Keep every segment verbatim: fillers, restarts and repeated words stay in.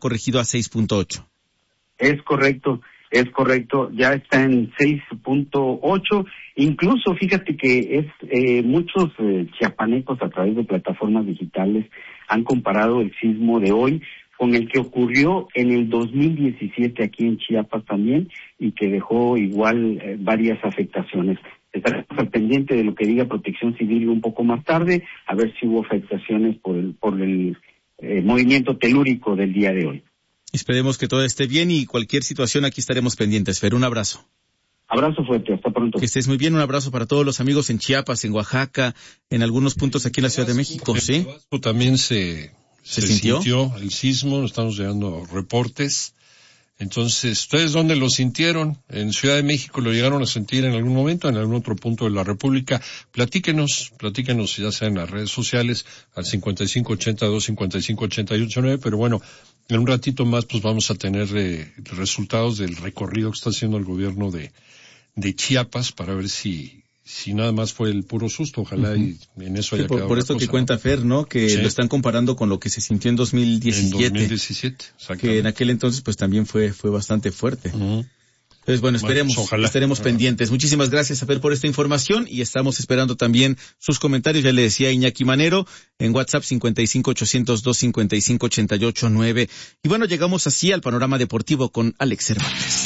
corregido a seis punto ocho. Es correcto, es correcto, ya está en seis punto ocho, incluso fíjate que es eh, muchos eh, chiapanecos a través de plataformas digitales han comparado el sismo de hoy con el que ocurrió en el dos mil diecisiete aquí en Chiapas también y que dejó igual eh, varias afectaciones. Estaremos al pendiente de lo que diga Protección Civil un poco más tarde, a ver si hubo afectaciones por el, por el eh, movimiento telúrico del día de hoy. Esperemos que todo esté bien y cualquier situación aquí estaremos pendientes. Fer, un abrazo. Abrazo fuerte, hasta pronto. Que estés muy bien, un abrazo para todos los amigos en Chiapas, en Oaxaca, en algunos puntos aquí en la Ciudad de México, ¿sí? También se, se, se sintió? sintió el sismo, estamos llegando reportes. Entonces, ¿ustedes dónde lo sintieron? ¿En Ciudad de México lo llegaron a sentir en algún momento, en algún otro punto de la República? Platíquenos, platíquenos ya sea en las redes sociales, al cincuenta y cinco ochenta y dos cincuenta y cinco ochenta y ocho nueve, pero bueno, en un ratito más pues vamos a tener eh, resultados del recorrido que está haciendo el gobierno de, de Chiapas para ver si si nada más fue el puro susto, ojalá uh-huh. y en eso haya sí, por, quedado por esto cosa, que cuenta ¿no? Fer, ¿no? Que sí. lo están comparando con lo que se sintió en dos mil diecisiete. En dos mil diecisiete, exactamente. Que en aquel entonces pues también fue fue bastante fuerte. Uh-huh. Entonces, bueno, esperemos, bueno, pues, estaremos uh-huh. pendientes. Muchísimas gracias, Fer, por esta información y estamos esperando también sus comentarios. Ya le decía a Iñaki Manero en WhatsApp cincuenta y cinco ochocientos dos cincuenta y cinco ochenta y ocho nueve. Y bueno, llegamos así al panorama deportivo con Alex Cervantes.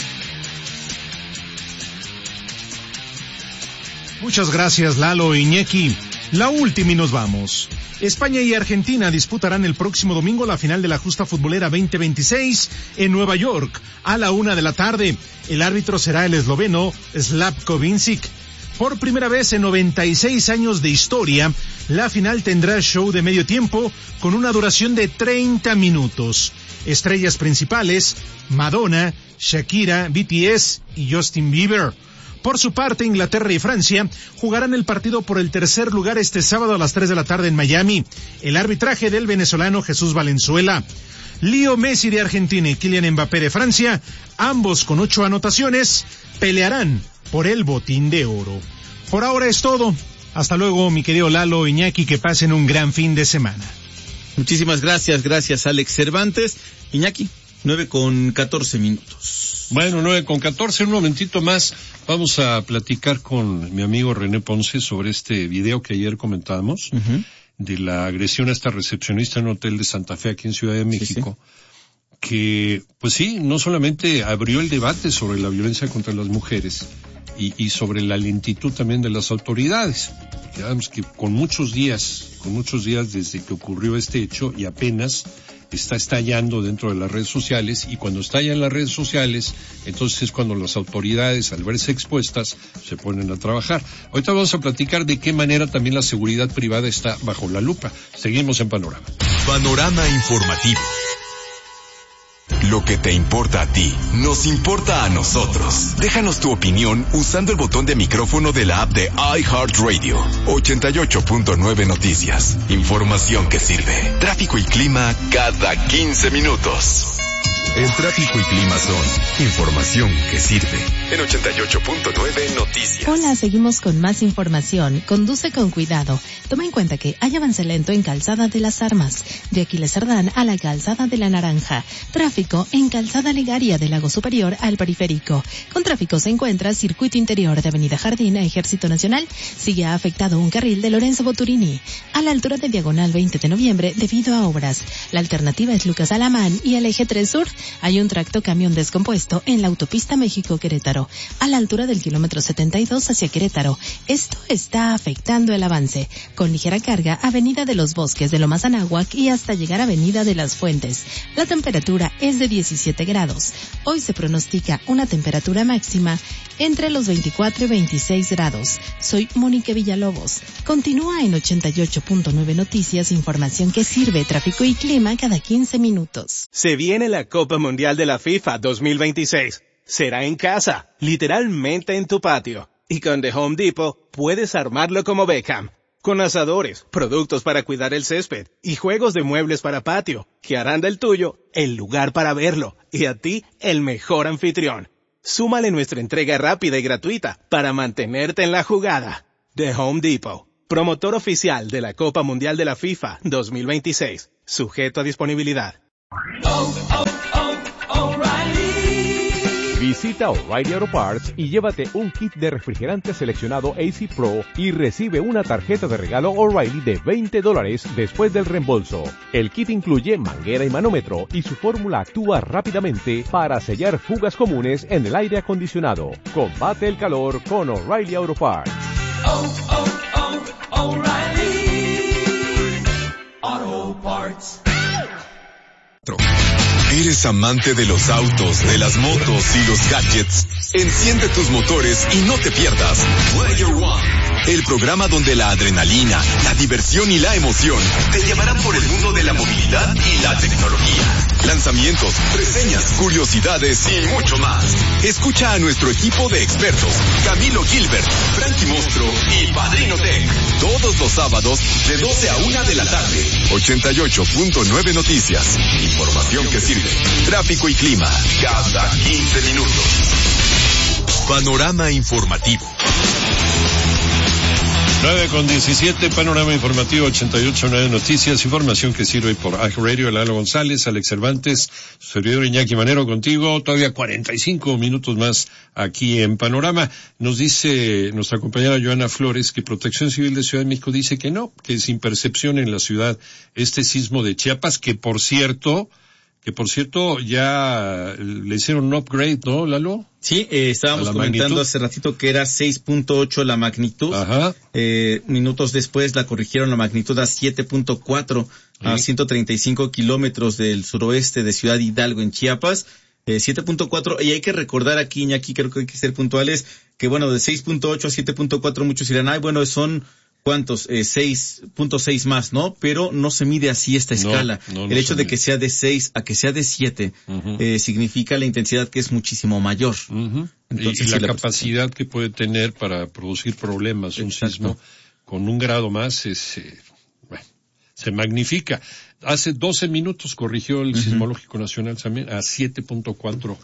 Muchas gracias, Lalo e Iñaki. La última y nos vamos. España y Argentina disputarán el próximo domingo la final de la Justa Futbolera veinte veintiséis en Nueva York a la una de la tarde. El árbitro será el esloveno Slavko Vincic. Por primera vez en noventa y seis años de historia, la final tendrá show de medio tiempo con una duración de treinta minutos. Estrellas principales: Madonna, Shakira, B T S y Justin Bieber. Por su parte, Inglaterra y Francia jugarán el partido por el tercer lugar este sábado a las tres de la tarde en Miami. El arbitraje del venezolano Jesús Valenzuela. Leo Messi de Argentina y Kylian Mbappé de Francia, ambos con ocho anotaciones, pelearán por el botín de oro. Por ahora es todo. Hasta luego, mi querido Lalo, Iñaki, que pasen un gran fin de semana. Muchísimas gracias, gracias Alex Cervantes. Iñaki, nueve con catorce minutos. Bueno, nueve con catorce, un momentito más. Vamos a platicar con mi amigo René Ponce sobre este video que ayer comentábamos, uh-huh. de la agresión a esta recepcionista en un hotel de Santa Fe aquí en Ciudad de México, sí, sí. que, pues sí, no solamente abrió el debate sobre la violencia contra las mujeres y, y sobre la lentitud también de las autoridades. Digamos que con muchos días, con muchos días desde que ocurrió este hecho y apenas está estallando dentro de las redes sociales, y cuando estalla en las redes sociales, entonces es cuando las autoridades, al verse expuestas, se ponen a trabajar. Ahorita vamos a platicar de qué manera también la seguridad privada está bajo la lupa. Seguimos en Panorama. Panorama informativo. Lo que te importa a ti, nos importa a nosotros. Déjanos tu opinión usando el botón de micrófono de la app de iHeartRadio. ochenta y ocho punto nueve Noticias. Información que sirve. Tráfico y clima cada quince minutos. El tráfico y clima son información que sirve. En ochenta y ocho punto nueve Noticias. Hola, seguimos con más información. Conduce con cuidado. Toma en cuenta que hay avance lento en Calzada de las Armas, de Aquiles Cerdán a la Calzada de la Naranja. Tráfico en Calzada Legaria de Lago Superior al Periférico. Con tráfico se encuentra Circuito Interior de Avenida Jardín a Ejército Nacional. Sigue afectado un carril de Lorenzo Boturini a la altura de Diagonal veinte de noviembre debido a obras. La alternativa es Lucas Alamán y el Eje tres Sur. Hay un tracto camión descompuesto en la autopista México-Querétaro, a la altura del kilómetro setenta y dos hacia Querétaro. Esto está afectando el avance. Con ligera carga, Avenida de los Bosques de Lomas Anáhuac y hasta llegar a Avenida de las Fuentes. La temperatura es de diecisiete grados. Hoy se pronostica una temperatura máxima entre los veinticuatro y veintiséis grados. Soy Mónica Villalobos. Continúa en ochenta y ocho punto nueve Noticias, información que sirve, tráfico y clima cada quince minutos. Se viene la Copa Mundial de la FIFA dos mil veintiséis. Será en casa, literalmente en tu patio. Y con The Home Depot puedes armarlo como Beckham. Con asadores, productos para cuidar el césped y juegos de muebles para patio, que harán del tuyo el lugar para verlo y a ti el mejor anfitrión. Súmale nuestra entrega rápida y gratuita para mantenerte en la jugada. The Home Depot, promotor oficial de la Copa Mundial de la FIFA dos mil veintiséis, sujeto a disponibilidad. Oh, oh. Visita O'Reilly Auto Parts y llévate un kit de refrigerante seleccionado A C Pro y recibe una tarjeta de regalo O'Reilly de veinte dólares después del reembolso. El kit incluye manguera y manómetro y su fórmula actúa rápidamente para sellar fugas comunes en el aire acondicionado. Combate el calor con O'Reilly Auto Parts. Oh, oh, oh, O'Reilly Auto Parts. ¿Eres amante de los autos, de las motos y los gadgets? Enciende tus motores y no te pierdas Player One, el programa donde la adrenalina, la diversión y la emoción te llevarán por el mundo de la movilidad y la tecnología. Lanzamientos, reseñas, curiosidades y mucho más. Escucha a nuestro equipo de expertos, Camilo Gilbert, Frankie Mostro y Padrino Tech, todos los sábados de doce a una de la tarde. ochenta y ocho punto nueve Noticias. Información que sirve. Tráfico y clima cada quince minutos. Panorama informativo. nueve con diecisiete, panorama informativo ochenta y ocho punto nueve Noticias, información que sirve por iHeartRadio. Lalo González, Alex Cervantes, su servidor Iñaki Manero contigo, todavía cuarenta y cinco minutos más aquí en Panorama. Nos dice nuestra compañera Joana Flores que Protección Civil de Ciudad de México dice que no, que sin percepción en la ciudad este sismo de Chiapas, que por cierto, que por cierto ya le hicieron un upgrade, ¿no, Lalo? Sí, eh, estábamos comentando magnitud. Hace ratito que era seis punto ocho la magnitud. Ajá. Eh, minutos después la corrigieron la magnitud a siete punto cuatro, sí, a ciento treinta y cinco kilómetros del suroeste de Ciudad Hidalgo en Chiapas. Eh, siete punto cuatro, y hay que recordar aquí, Iñaki, creo que hay que ser puntuales, que bueno, de seis punto ocho a siete punto cuatro muchos dirán, ay, bueno, son... ¿Cuántos? Eh, seis punto seis más, ¿no? Pero no se mide así esta escala. No, no, no. El hecho de que sea de seis a que sea de siete, uh-huh, eh, significa la intensidad que es muchísimo mayor. Uh-huh. Entonces, y, y la, la capacidad que puede tener para producir problemas, un Exacto. sismo con un grado más, es, eh, bueno, se magnifica. Hace doce minutos corrigió el uh-huh. Sismológico Nacional también a siete punto cuatro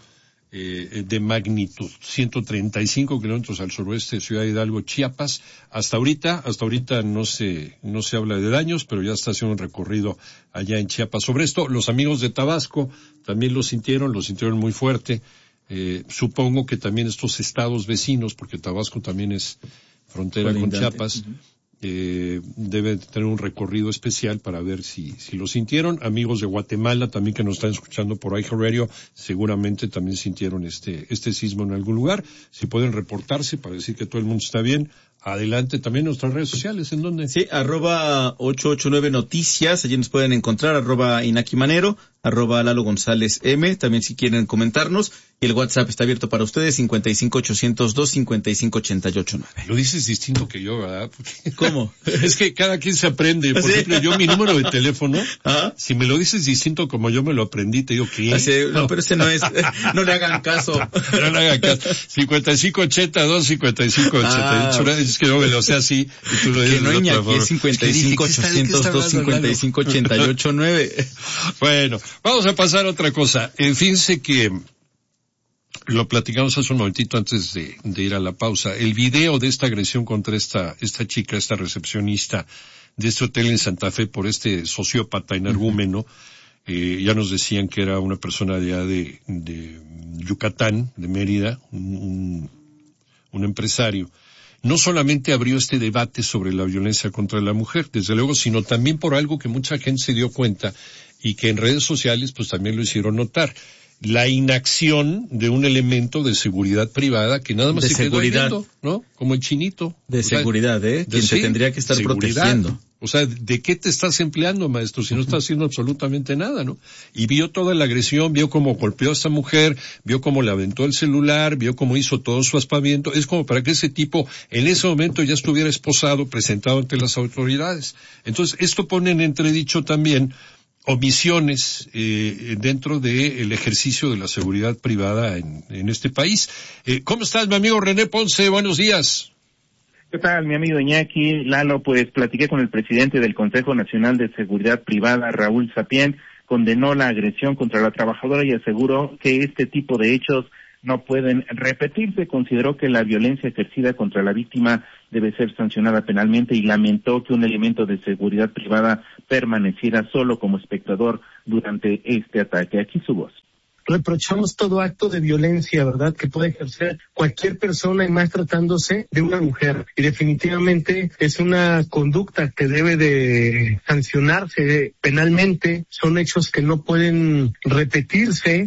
Eh, de magnitud, ciento treinta y cinco kilómetros al suroeste de Ciudad Hidalgo, Chiapas. Hasta ahorita, hasta ahorita no se, no se habla de daños, pero ya está haciendo un recorrido allá en Chiapas. Sobre esto, los amigos de Tabasco también lo sintieron, lo sintieron muy fuerte. Eh, supongo que también estos estados vecinos, porque Tabasco también es frontera con Chiapas, uh-huh. Eh, debe tener un recorrido especial para ver si, si lo sintieron. Amigos de Guatemala también que nos están escuchando por iHeartRadio, seguramente también sintieron este, este sismo en algún lugar. Si pueden reportarse para decir que todo el mundo está bien, adelante. También nuestras redes sociales, ¿en dónde? Sí, arroba ocho ocho nueve Noticias, allí nos pueden encontrar, arroba Inaki Manero, arroba Lalo González M, también si quieren comentarnos. Y el WhatsApp está abierto para ustedes, cincuenta y cinco ochocientos dos cincuenta y cinco ochenta y ocho nueve. Lo dices distinto que yo, ¿verdad? Porque... ¿Cómo? Es que cada quien se aprende. Por ¿Sí? ejemplo, yo mi número de teléfono, ¿ah? Si me lo dices distinto como yo me lo aprendí, te digo que... Así, no, no, pero ese no es, no le hagan caso. No le hagan caso. cincuenta y cinco ochenta y dos cincuenta y cinco ochenta y ocho. Ah, es que no me lo sé así. Y tú lo dices que no, Iñaki, es cincuenta y cinco ochocientos dos cincuenta y cinco ochenta y ocho nueve. Bueno, vamos a pasar a otra cosa. Eh, fíjense que lo platicamos hace un momentito antes de, de ir a la pausa. El video de esta agresión contra esta, esta chica, esta recepcionista de este hotel en Santa Fe por este sociópata energúmeno, uh-huh. eh, ya nos decían que era una persona allá de, de Yucatán, de Mérida, un, un, un empresario. No solamente abrió este debate sobre la violencia contra la mujer, desde luego, sino también por algo que mucha gente se dio cuenta y que en redes sociales pues también lo hicieron notar. La inacción de un elemento de seguridad privada que nada más de se seguridad. quedó viendo, ¿no? Como el chinito. De o seguridad, sea, ¿eh? Quien sí, te tendría que estar seguridad. Protegiendo. O sea, ¿de qué te estás empleando, maestro? Si no estás haciendo absolutamente nada, ¿no? Y vio toda la agresión, vio cómo golpeó a esta mujer, vio cómo le aventó el celular, vio cómo hizo todo su aspaviento. Es como para que ese tipo en ese momento ya estuviera esposado, presentado ante las autoridades. Entonces, esto pone en entredicho también omisiones eh, dentro del ejercicio de la seguridad privada en, en este país. Eh, ¿Cómo estás, mi amigo René Ponce? Buenos días. ¿Qué tal, mi amigo Iñaki? Lalo, pues platiqué con el presidente del Consejo Nacional de Seguridad Privada, Raúl Sapien, condenó la agresión contra la trabajadora y aseguró que este tipo de hechos no pueden repetirse. Consideró que la violencia ejercida contra la víctima debe ser sancionada penalmente y lamentó que un elemento de seguridad privada permaneciera solo como espectador durante este ataque. Aquí su voz. reprochamos todo acto de violencia, ¿verdad?, que puede ejercer cualquier persona y más tratándose de una mujer. Y definitivamente es una conducta que debe de sancionarse penalmente. Son hechos que no pueden repetirse.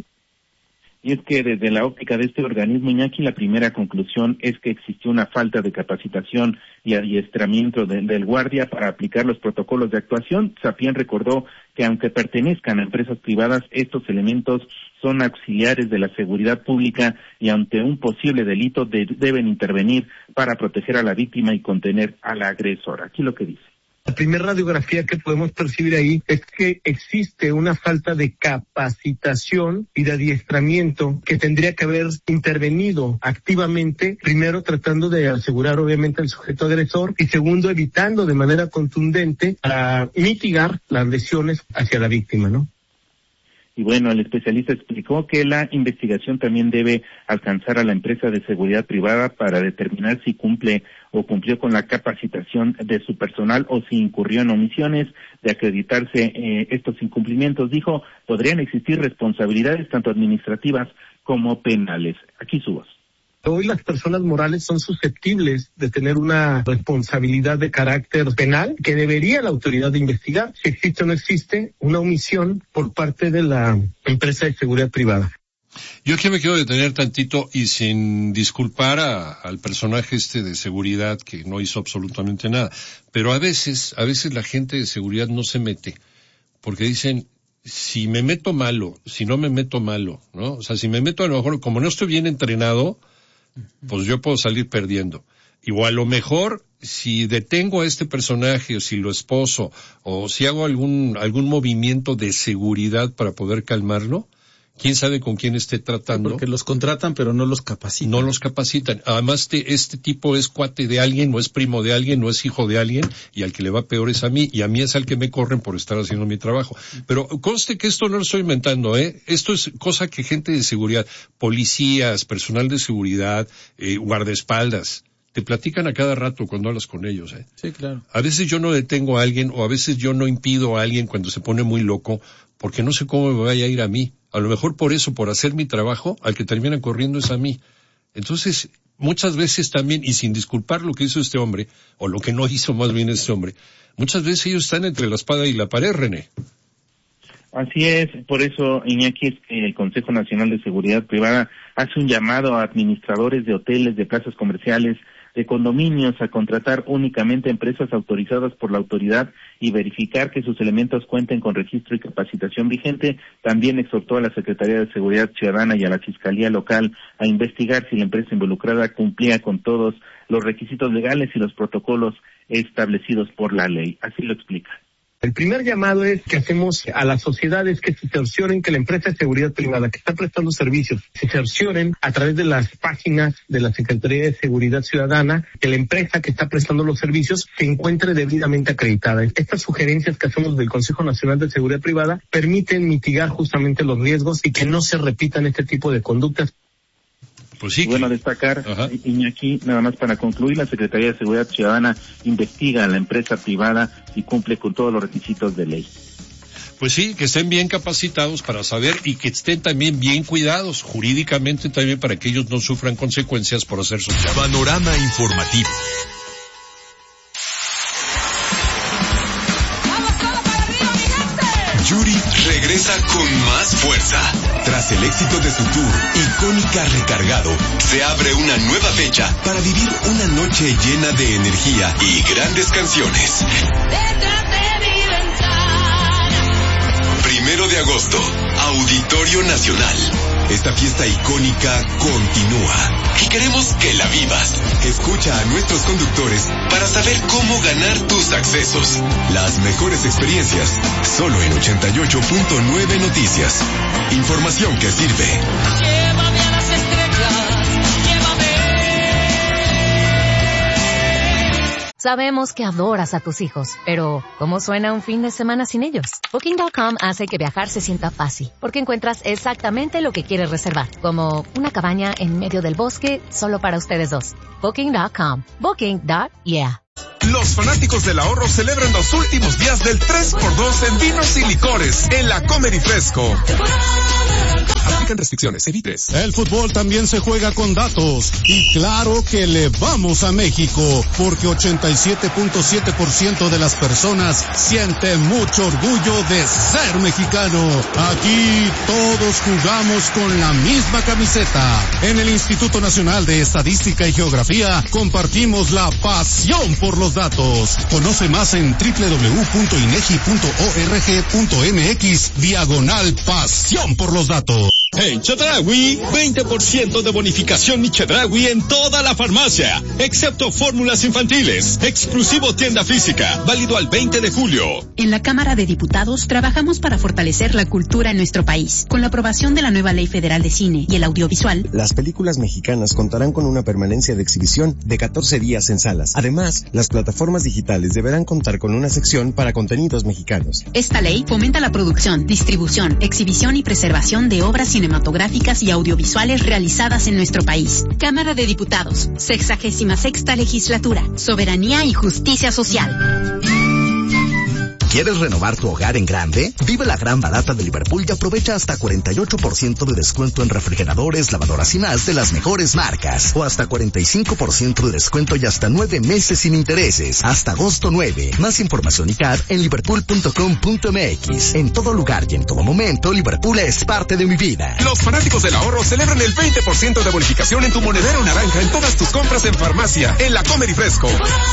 Y es que desde la óptica de este organismo, Iñaki, la primera conclusión es que existió una falta de capacitación y adiestramiento de, del guardia para aplicar los protocolos de actuación. Sapien recordó que aunque pertenezcan a empresas privadas, estos elementos son auxiliares de la seguridad pública y ante un posible delito de, deben intervenir para proteger a la víctima y contener al agresor. Aquí lo que dice. La primera radiografía que podemos percibir ahí es que existe una falta de capacitación y de adiestramiento que tendría que haber intervenido activamente, primero tratando de asegurar obviamente al sujeto agresor y segundo evitando de manera contundente para mitigar las lesiones hacia la víctima, ¿no? Y bueno, el especialista explicó que la investigación también debe alcanzar a la empresa de seguridad privada para determinar si cumple o cumplió con la capacitación de su personal o si incurrió en omisiones. De acreditarse eh, estos incumplimientos, dijo, podrían existir responsabilidades tanto administrativas como penales. Aquí su voz. Hoy las personas morales son susceptibles de tener una responsabilidad de carácter penal que debería la autoridad de investigar si existe o no existe una omisión por parte de la empresa de seguridad privada. Yo aquí me quiero detener tantito y sin disculpar a, al personaje este de seguridad que no hizo absolutamente nada, pero a veces, a veces la gente de seguridad no se mete porque dicen, si me meto malo, si no me meto malo, ¿no? O sea, si me meto a lo mejor, como no estoy bien entrenado, pues yo puedo salir perdiendo. Y o a lo mejor, si detengo a este personaje, o si lo esposo, o si hago algún, algún movimiento de seguridad para poder calmarlo, quién sabe con quién esté tratando. Porque los contratan, pero no los capacitan. No los capacitan. Además, este, este tipo es cuate de alguien, no es primo de alguien, no es hijo de alguien, y al que le va peor es a mí, y a mí es al que me corren por estar haciendo mi trabajo. Pero conste que esto no lo estoy inventando, ¿eh? Esto es cosa que gente de seguridad, policías, personal de seguridad, eh, guardaespaldas, te platican a cada rato cuando hablas con ellos, ¿eh? Sí, claro. A veces yo no detengo a alguien, o a veces yo no impido a alguien cuando se pone muy loco, porque no sé cómo me vaya a ir a mí. A lo mejor por eso, por hacer mi trabajo, al que termina corriendo es a mí. Entonces, muchas veces también, y sin disculpar lo que hizo este hombre, o lo que no hizo más bien este hombre, muchas veces ellos están entre la espada y la pared, René. Así es, por eso, Iñaki, es que el Consejo Nacional de Seguridad Privada hace un llamado a administradores de hoteles, de plazas comerciales, de condominios a contratar únicamente empresas autorizadas por la autoridad y verificar que sus elementos cuenten con registro y capacitación vigente. También exhortó a la Secretaría de Seguridad Ciudadana y a la Fiscalía Local a investigar si la empresa involucrada cumplía con todos los requisitos legales y los protocolos establecidos por la ley. Así lo explica. El primer llamado es que hacemos a las sociedades que se cercioren que la empresa de seguridad privada que está prestando servicios se cercioren a través de las páginas de la Secretaría de Seguridad Ciudadana que la empresa que está prestando los servicios se encuentre debidamente acreditada. Estas sugerencias que hacemos del Consejo Nacional de Seguridad Privada permiten mitigar justamente los riesgos y que no se repitan este tipo de conductas. Pues sí. Bueno, destacar, Ajá. Iñaki, nada más para concluir, la Secretaría de Seguridad Ciudadana investiga a la empresa privada y cumple con todos los requisitos de ley. Pues sí, que estén bien capacitados para saber y que estén también bien cuidados jurídicamente también para que ellos no sufran consecuencias por hacer su trabajo. Panorama informativo. Yuri regresa con más fuerza. Tras el éxito de su tour, Icónica Recargado, se abre una nueva fecha para vivir una noche llena de energía y grandes canciones. Primero de agosto, Auditorio Nacional. Esta fiesta icónica continúa y queremos que la vivas. Escucha a nuestros conductores para saber cómo ganar tus accesos. Las mejores experiencias, solo en ochenta y ocho punto nueve Noticias. Información que sirve. Llévame a las estrellas, llévame. Sabemos que adoras a tus hijos, pero ¿cómo suena un fin de semana sin ellos? Booking punto com hace que viajar se sienta fácil, porque encuentras exactamente lo que quieres reservar, como una cabaña en medio del bosque solo para ustedes dos. Booking punto com. Booking. Yeah. Los fanáticos del ahorro celebran los últimos días del tres por dos en vinos y licores en la Comer y Fresco. Aplican restricciones. Evites. El fútbol también se juega con datos. Y claro que le vamos a México, porque ochenta y siete punto siete por ciento de las personas siente mucho orgullo de ser mexicano. Aquí todos jugamos con la misma camiseta. En el Instituto Nacional de Estadística y Geografía compartimos la pasión por los datos. Conoce más en doble u doble u doble u punto inegi punto org punto mx diagonal pasión por los datos. En Chedraui, veinte por ciento de bonificación y Chedraui en toda la farmacia, excepto fórmulas infantiles. Exclusivo tienda física, válido al veinte de julio. En la Cámara de Diputados trabajamos para fortalecer la cultura en nuestro país. Con la aprobación de la nueva Ley Federal de Cine y el Audiovisual, las películas mexicanas contarán con una permanencia de exhibición de catorce días en salas. Además, las plataformas digitales deberán contar con una sección para contenidos mexicanos. Esta ley fomenta la producción, distribución, exhibición y preservación de obras cinematográficas y audiovisuales realizadas en nuestro país. Cámara de Diputados, sexagésima sexta legislatura, soberanía y justicia social. ¿Quieres renovar tu hogar en grande? Vive la gran barata de Liverpool y aprovecha hasta cuarenta y ocho por ciento de descuento en refrigeradores, lavadoras y más de las mejores marcas. O hasta cuarenta y cinco por ciento de descuento y hasta nueve meses sin intereses. Hasta agosto nueve. Más información y C A D en liverpool punto com punto m x. En todo lugar y en todo momento, Liverpool es parte de mi vida. Los fanáticos del ahorro celebran el veinte por ciento de bonificación en tu monedero naranja en todas tus compras en farmacia, en la Comer y Fresco.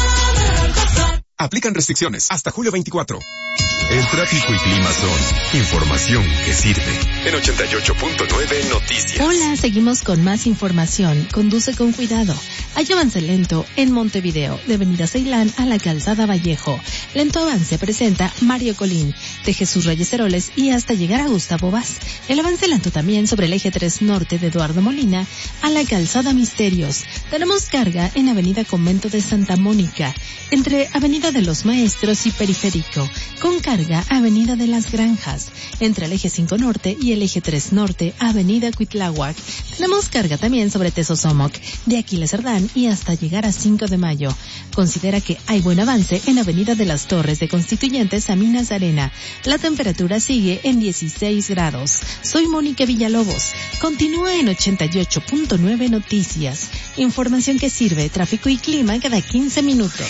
Aplican restricciones hasta julio veinticuatro. El tráfico y clima son información que sirve. En ochenta y ocho punto nueve Noticias. Hola, seguimos con más información. Conduce con cuidado. Hay avance lento en Montevideo, de Avenida Ceilán a la Calzada Vallejo. Lento avance presenta Mario Colín, de Jesús Reyes Heroles y hasta llegar a Gustavo Vaz. El avance lento también sobre el eje tres norte de Eduardo Molina a la Calzada Misterios. Tenemos carga en Avenida Convento de Santa Mónica, entre Avenida de los Maestros y Periférico, con carga Avenida de las Granjas, entre el eje cinco norte y el eje tres norte, Avenida Cuitláhuac. Tenemos carga también sobre Tezosomoc, de Aquiles Cerdán y hasta llegar a cinco de mayo. Considera que hay buen avance en Avenida de las Torres de Constituyentes a Minas de Arena. La temperatura sigue en dieciséis grados. Soy Mónica Villalobos. Continúa en ochenta y ocho punto nueve Noticias. Información que sirve, tráfico y clima cada quince minutos.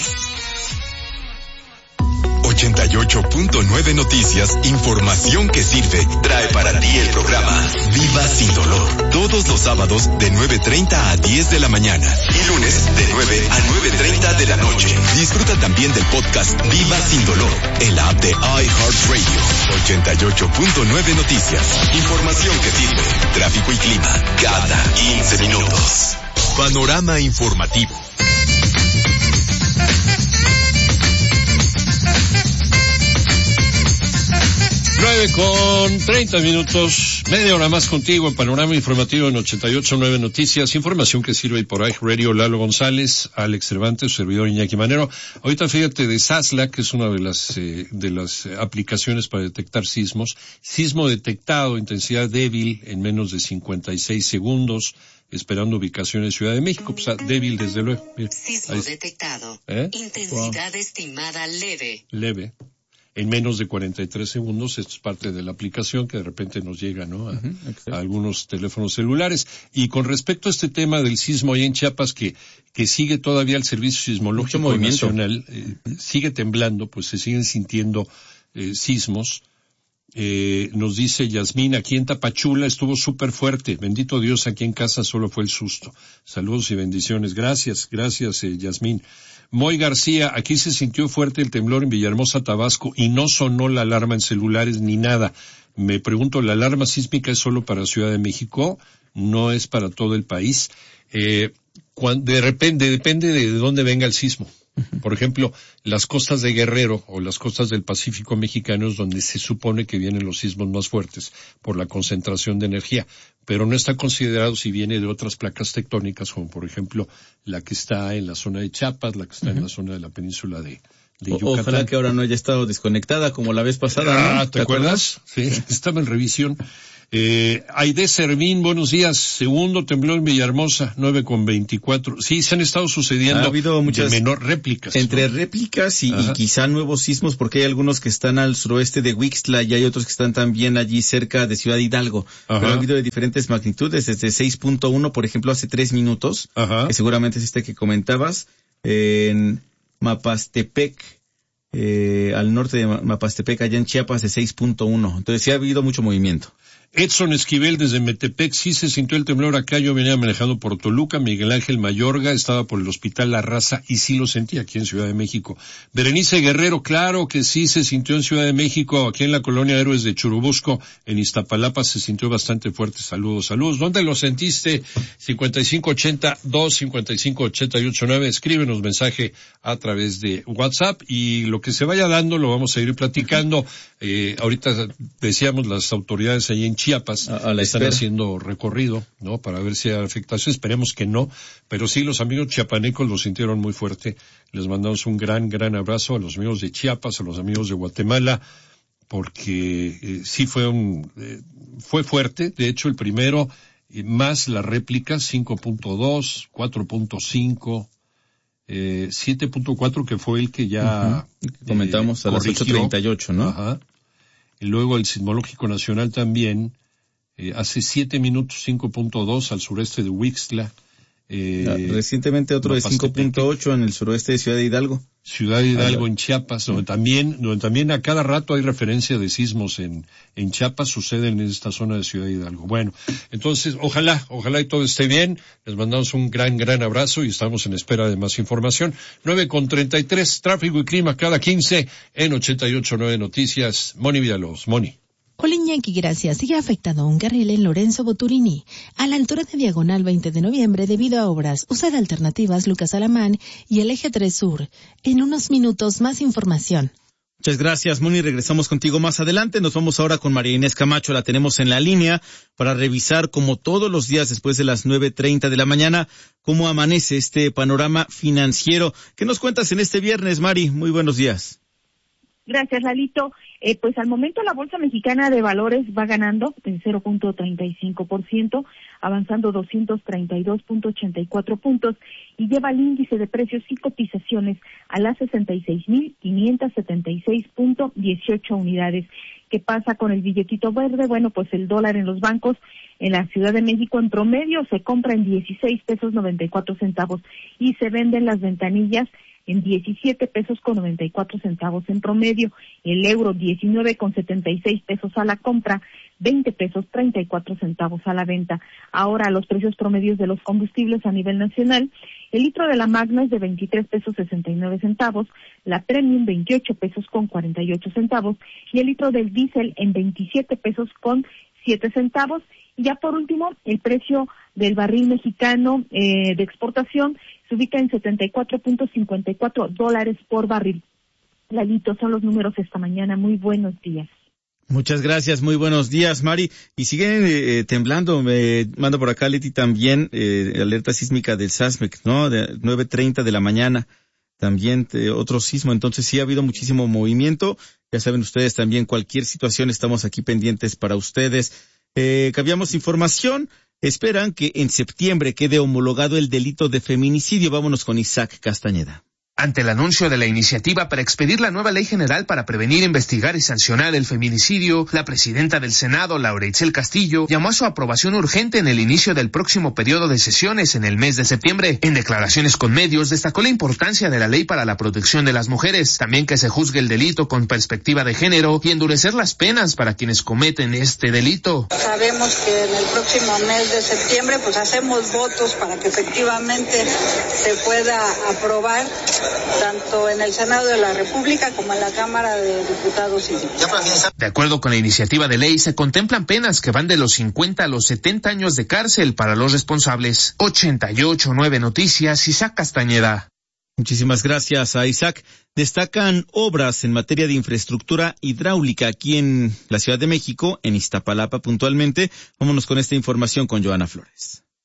ochenta y ocho punto nueve Noticias, información que sirve, trae para ti el programa Viva Sin Dolor. Todos los sábados de nueve treinta a diez de la mañana y lunes de nueve a nueve treinta de la noche. Disfruta también del podcast Viva Sin Dolor en la app de iHeartRadio. ochenta y ocho punto nueve Noticias, información que sirve, tráfico y clima cada quince minutos. Panorama informativo. Nueve con treinta minutos, media hora más contigo en Panorama Informativo en ochenta y ocho punto nueve Noticias, información que sirve por iHeartRadio. Lalo González, Alex Cervantes, servidor Iñaki Manero. Ahorita fíjate de Sasla, que es una de las eh, de las aplicaciones para detectar sismos. Sismo detectado, intensidad débil en menos de cincuenta y seis segundos, esperando ubicación en Ciudad de México. Pues débil desde luego. Mira, sismo ahí. detectado, ¿Eh? intensidad Wow. estimada leve. Leve. En menos de cuarenta y tres segundos. Esto es parte de la aplicación que de repente nos llega, ¿no? A, uh-huh, a algunos teléfonos celulares. Y con respecto a este tema del sismo ahí en Chiapas, que, que sigue todavía el Servicio Sismológico Nacional, eh, sigue temblando, pues se siguen sintiendo eh, sismos. Eh, nos dice Yasmín, aquí en Tapachula estuvo súper fuerte. Bendito Dios, aquí en casa solo fue el susto. Saludos y bendiciones. Gracias, gracias, eh, Yasmín. Moy García, aquí se sintió fuerte el temblor en Villahermosa, Tabasco, y no sonó la alarma en celulares ni nada. Me pregunto, ¿la alarma sísmica es solo para Ciudad de México? ¿No es para todo el país? Eh, cuando, de repente, depende de dónde venga el sismo. Por ejemplo, las costas de Guerrero o las costas del Pacífico mexicano es donde se supone que vienen los sismos más fuertes por la concentración de energía, pero no está considerado si viene de otras placas tectónicas, como por ejemplo la que está en la zona de Chiapas, la que está uh-huh. en la zona de la península de, de Yucatán. Ojalá que ahora no haya estado desconectada como la vez pasada, ah, ¿no? ¿Te, ¿Te acuerdas? acuerdas? Sí, sí, estaba en revisión. Eh, Aide Servín, buenos días. Segundo temblor en Villahermosa, nueve con veinticuatro. Sí, se han estado sucediendo ha habido muchas de menor réplicas. Entre ¿no? réplicas y, y quizá nuevos sismos, porque hay algunos que están al suroeste de Huixtla y hay otros que están también allí cerca de Ciudad Hidalgo. Ajá. Pero ha habido de diferentes magnitudes, desde seis punto uno, por ejemplo, hace tres minutos, Ajá. que seguramente es este que comentabas, en Mapastepec, eh, al norte de Mapastepec, allá en Chiapas, de seis punto uno. Entonces sí ha habido mucho movimiento. Edson Esquivel desde Metepec, sí se sintió el temblor acá, yo venía manejando por Toluca, Miguel Ángel Mayorga estaba por el Hospital La Raza y sí lo sentí aquí en Ciudad de México. Berenice Guerrero, claro que sí se sintió en Ciudad de México, aquí en la colonia Héroes de Churubusco, en Iztapalapa se sintió bastante fuerte, saludos, saludos. ¿Dónde lo sentiste? cincuenta y cinco ochenta, dos cincuenta y cinco ochenta y ocho nueve, escríbenos mensaje a través de WhatsApp y lo que se vaya dando lo vamos a ir platicando. Eh, ahorita decíamos las autoridades allí en Chiapas a, a la están espera. haciendo recorrido, ¿no? Para ver si hay afectación. Esperemos que no, pero sí los amigos chiapanecos lo sintieron muy fuerte. Les mandamos un gran, gran abrazo a los amigos de Chiapas, a los amigos de Guatemala, porque eh, sí fue un, eh, fue fuerte. De hecho, el primero, eh, más la réplica, cinco punto dos, cuatro punto cinco, eh, siete punto cuatro, que fue el que ya uh-huh. comentamos eh, a las ocho treinta y ocho, ¿no? Ajá. Y luego el Sismológico Nacional también, eh, hace siete minutos, cinco punto dos al sureste de Huixtla. Eh, Recientemente otro de cinco punto ocho en el suroeste de Ciudad de Hidalgo. Ciudad de Hidalgo, en Chiapas, donde también, donde también a cada rato hay referencia de sismos en, en Chiapas, suceden en esta zona de Ciudad de Hidalgo. Bueno, entonces, ojalá, ojalá y todo esté bien. Les mandamos un gran, gran abrazo y estamos en espera de más información. nueve con treinta y tres, tráfico y clima cada quince en ochenta y ocho punto nueve Noticias. Moni Villalobos, Moni. Hola Iñaki, gracias. Sigue afectado un carril en Lorenzo Boturini, a la altura de Diagonal veinte de noviembre debido a obras. Usa de alternativas Lucas Alamán y el Eje tres Sur. En unos minutos más información. Muchas gracias, Moni. Regresamos contigo más adelante. Nos vamos ahora con María Inés Camacho. La tenemos en la línea para revisar, como todos los días después de las nueve treinta de la mañana, cómo amanece este panorama financiero. ¿Qué nos cuentas en este viernes, Mari? Muy buenos días. Gracias, Lalito. Eh, pues al momento la Bolsa Mexicana de Valores va ganando en cero punto treinta y cinco por ciento, avanzando doscientos treinta y dos punto ochenta y cuatro puntos y lleva el índice de precios y cotizaciones a las sesenta y seis mil quinientos setenta y seis punto dieciocho unidades. ¿Qué pasa con el billetito verde? Bueno, pues el dólar en los bancos en la Ciudad de México en promedio se compra en dieciséis pesos noventa y cuatro centavos y se venden las ventanillas en diecisiete pesos con noventa y cuatro centavos en promedio, el euro diecinueve con setenta y seis pesos a la compra, veinte pesos treinta y cuatro centavos a la venta. Ahora los precios promedios de los combustibles a nivel nacional, el litro de la Magna es de veintitrés pesos sesenta y nueve centavos, la Premium veintiocho pesos con cuarenta y ocho centavos y el litro del diésel en veintisiete pesos con siete centavos. Y ya por último, el precio del barril mexicano eh, de exportación se ubica en setenta y cuatro punto cincuenta y cuatro dólares por barril. Lalito, son los números esta mañana. Muy buenos días. Muchas gracias, muy buenos días, Mari. Y siguen eh, temblando, me manda por acá Leti también, eh, alerta sísmica del SASMEC, ¿no? De nueve treinta de la mañana, también eh, otro sismo, entonces sí ha habido muchísimo movimiento. Ya saben ustedes también, cualquier situación estamos aquí pendientes para ustedes. Eh, cambiamos información, esperan que en septiembre quede homologado el delito de feminicidio. Vámonos con Isaac Castañeda. Ante el anuncio de la iniciativa para expedir la nueva ley general para prevenir, investigar y sancionar el feminicidio, la presidenta del Senado, Laura Itzel Castillo, llamó a su aprobación urgente en el inicio del próximo periodo de sesiones en el mes de septiembre. En declaraciones con medios, destacó la importancia de la ley para la protección de las mujeres, también que se juzgue el delito con perspectiva de género y endurecer las penas para quienes cometen este delito. Sabemos que en el próximo mes de septiembre pues hacemos votos para que efectivamente se pueda aprobar tanto en el Senado de la República como en la Cámara de Diputados y Diputadas. De acuerdo con la iniciativa de ley, se contemplan penas que van de los cincuenta a los setenta años de cárcel para los responsables. ochenta y ocho punto nueve Noticias, Isaac Castañeda. Muchísimas gracias a Isaac. Destacan obras en materia de infraestructura hidráulica aquí en la Ciudad de México, en Iztapalapa puntualmente. Vámonos con esta información con Joana Flores.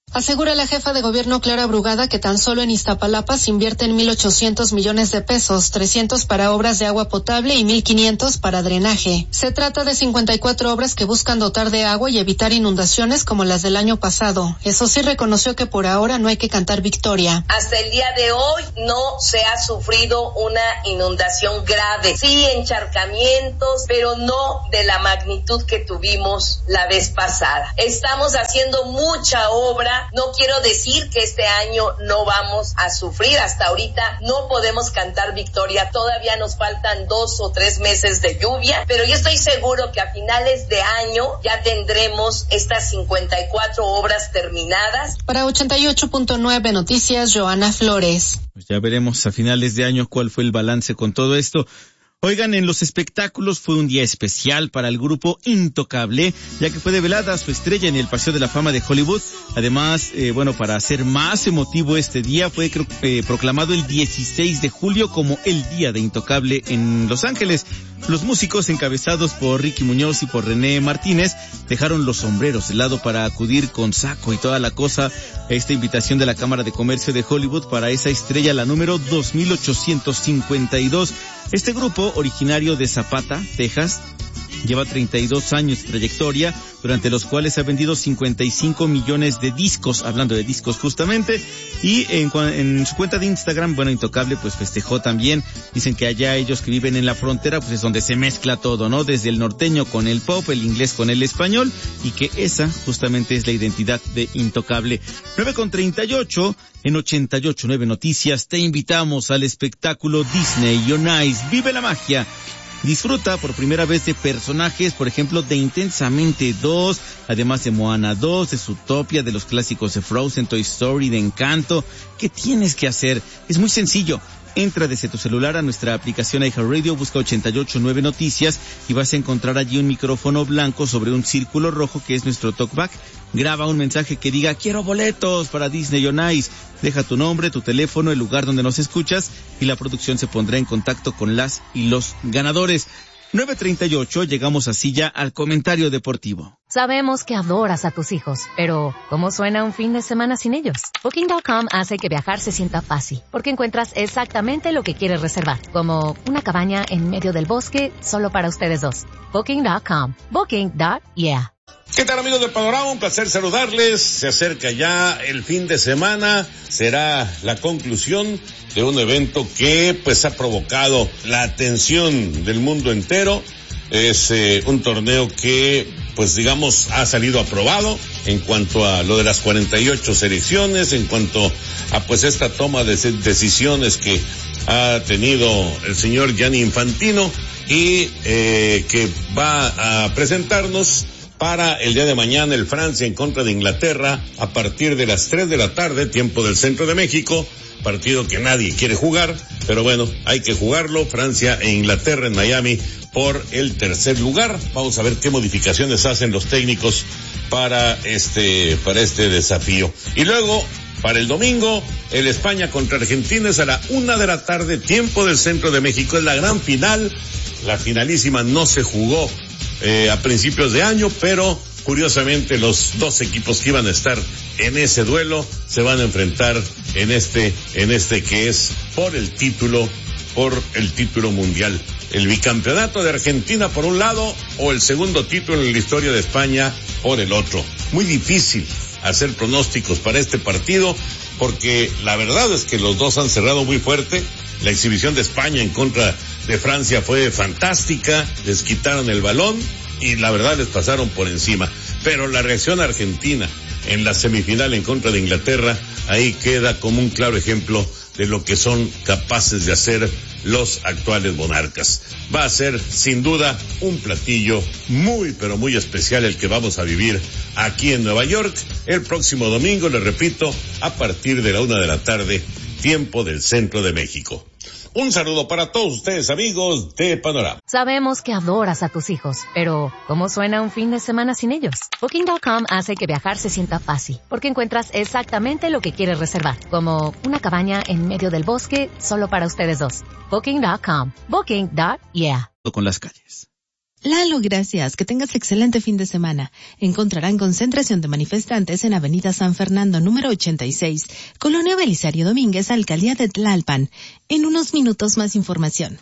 Asegura la jefa de gobierno Clara Brugada que tan solo en Iztapalapa se invierten mil ochocientos millones de pesos, trescientos para obras de agua potable y mil quinientos para drenaje. Se trata de cincuenta y cuatro obras que buscan dotar de agua y evitar inundaciones como las del año pasado. Eso sí, reconoció que por ahora no hay que cantar victoria. Hasta el día de hoy no se ha sufrido una inundación grave. Sí, encharcamientos, pero no de la magnitud que tuvimos la vez pasada. Estamos haciendo mucha obra. No quiero decir que este año no vamos a sufrir. Hasta ahorita no podemos cantar victoria. Todavía nos faltan dos o tres meses de lluvia, pero yo estoy seguro que a finales de año ya tendremos estas cincuenta y cuatro obras terminadas. Para ochenta y ocho punto nueve Noticias, Joana Flores. Pues ya veremos a finales de año cuál fue el balance con todo esto. Oigan, en los espectáculos fue un día especial para el grupo Intocable, ya que fue develada su estrella en el Paseo de la Fama de Hollywood. Además, eh, bueno, para hacer más emotivo este día, fue eh, proclamado el dieciséis de julio como el Día de Intocable en Los Ángeles. Los músicos, encabezados por Ricky Muñoz y por René Martínez, dejaron los sombreros de lado para acudir con saco y toda la cosa a esta invitación de la Cámara de Comercio de Hollywood para esa estrella, la número dos mil ochocientos cincuenta y dos. Este grupo, originario de Zapata, Texas, lleva treinta y dos años de trayectoria, durante los cuales ha vendido cincuenta y cinco millones de discos, hablando de discos justamente, y en, en su cuenta de Instagram, bueno, Intocable, pues festejó también. Dicen que allá ellos que viven en la frontera, pues es donde se mezcla todo, ¿no? Desde el norteño con el pop, el inglés con el español, y que esa justamente es la identidad de Intocable. nueve con treinta y ocho, en ochenta y ocho punto nueve Noticias, te invitamos al espectáculo Disney on Ice. Vive la magia. Disfruta por primera vez de personajes, por ejemplo, de Intensamente dos, además de Moana dos, de Zootopia, de los clásicos de Frozen, Toy Story, de Encanto. ¿Qué tienes que hacer? Es muy sencillo. Entra desde tu celular a nuestra aplicación iHeartRadio, busca ochenta y ocho punto nueve Noticias y vas a encontrar allí un micrófono blanco sobre un círculo rojo que es nuestro talkback. Graba un mensaje que diga, quiero boletos para Disney on Ice. Deja tu nombre, tu teléfono, el lugar donde nos escuchas y la producción se pondrá en contacto con las y los ganadores. nueve treinta y ocho, llegamos así ya al comentario deportivo. Sabemos que adoras a tus hijos, pero ¿cómo suena un fin de semana sin ellos? Booking punto com hace que viajar se sienta fácil, porque encuentras exactamente lo que quieres reservar, como una cabaña en medio del bosque solo para ustedes dos. Booking punto com. Booking. Yeah. ¿Qué tal, amigos del Panorama? Un placer saludarles. Se acerca ya el fin de semana. Será la conclusión de un evento que pues ha provocado la atención del mundo entero. Es eh, un torneo que pues digamos ha salido aprobado en cuanto a lo de las cuarenta y ocho selecciones, en cuanto a pues esta toma de decisiones que ha tenido el señor Gianni Infantino y eh, que va a presentarnos para el día de mañana el Francia en contra de Inglaterra a partir de las tres de la tarde, tiempo del centro de México, partido que nadie quiere jugar, pero bueno, hay que jugarlo. Francia e Inglaterra en Miami por el tercer lugar. Vamos a ver qué modificaciones hacen los técnicos para este, para este desafío. Y luego, para el domingo, el España contra Argentina es a la una de la tarde, tiempo del centro de México, es la gran final. La finalísima no se jugó Eh, a principios de año, pero curiosamente los dos equipos que iban a estar en ese duelo se van a enfrentar en este, en este que es por el título, por el título mundial. El bicampeonato de Argentina por un lado o el segundo título en la historia de España por el otro. Muy difícil hacer pronósticos para este partido porque la verdad es que los dos han cerrado muy fuerte. La exhibición de España en contra de Francia fue fantástica, les quitaron el balón y la verdad les pasaron por encima. Pero la reacción argentina en la semifinal en contra de Inglaterra, ahí queda como un claro ejemplo de lo que son capaces de hacer los actuales monarcas. Va a ser sin duda un platillo muy pero muy especial el que vamos a vivir aquí en Nueva York el próximo domingo, les repito, a partir de la una de la tarde, tiempo del centro de México. Un saludo para todos ustedes, amigos de Panorama. Sabemos que adoras a tus hijos, pero ¿cómo suena un fin de semana sin ellos? Booking punto com hace que viajar se sienta fácil, porque encuentras exactamente lo que quieres reservar, como una cabaña en medio del bosque solo para ustedes dos. Booking punto com. Booking. Yeah. Con las calles. Lalo, gracias. Que tengas excelente fin de semana. Encontrarán concentración de manifestantes en Avenida San Fernando, número ochenta y seis, Colonia Belisario Domínguez, Alcaldía de Tlalpan. En unos minutos más información.